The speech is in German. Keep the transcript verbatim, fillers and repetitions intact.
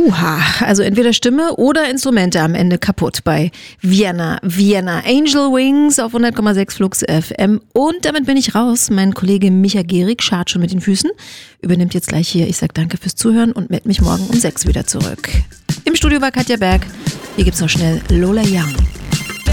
Huha, also entweder Stimme oder Instrumente am Ende kaputt bei Vienna, Vienna, Angel Wings auf hundert Komma sechs Flux F M. Und damit bin ich raus. Mein Kollege Micha Gehrig schart schon mit den Füßen, übernimmt jetzt gleich hier. Ich sag danke fürs Zuhören und melde mich morgen um sechs wieder zurück. Im Studio war Katja Berg. Hier gibt's noch schnell Lola Young.